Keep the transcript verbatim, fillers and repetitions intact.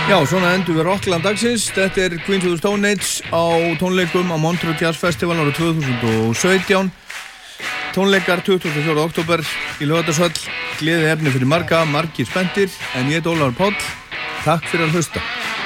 Já, svona endur við Rockland dagsins. Þetta er Queens of the Stone Age á tónleikum á Montreux Jazz Festival árið tvö þúsund og sautján. Tónleikar tuttugasta og fjórða október í Laugardalshöll. Gleðiefni fyrir marga, margir spenntir, en ég er Ólafur Páll. Takk fyrir að hlusta.